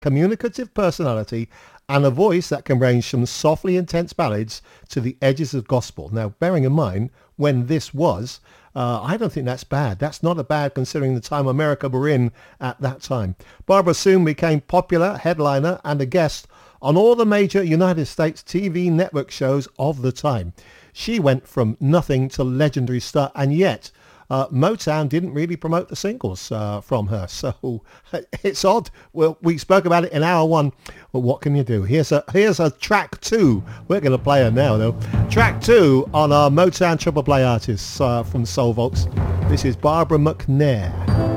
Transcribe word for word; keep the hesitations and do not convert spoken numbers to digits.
communicative personality, and a voice that can range from softly intense ballads to the edges of gospel. Now, bearing in mind when this was, uh, I don't think that's bad. That's not a bad considering the time America were in at that time. Barbara soon became popular headliner and a guest on all the major United States T V network shows of the time. She went from nothing to legendary star, and yet Uh, Motown didn't really promote the singles uh, from her, so it's odd. Well, we spoke about it in hour one, but what can you do? Here's a here's a track two. We're going to play her now, though. Track two on our Motown Triple Play artists uh, from Soul Vaults. This is Barbara McNair.